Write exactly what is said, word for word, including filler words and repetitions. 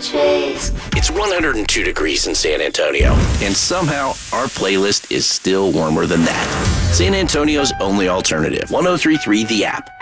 trees. It's one hundred two degrees in San Antonio, and somehow our playlist is still warmer than that. San Antonio's only alternative, one oh three point three The App.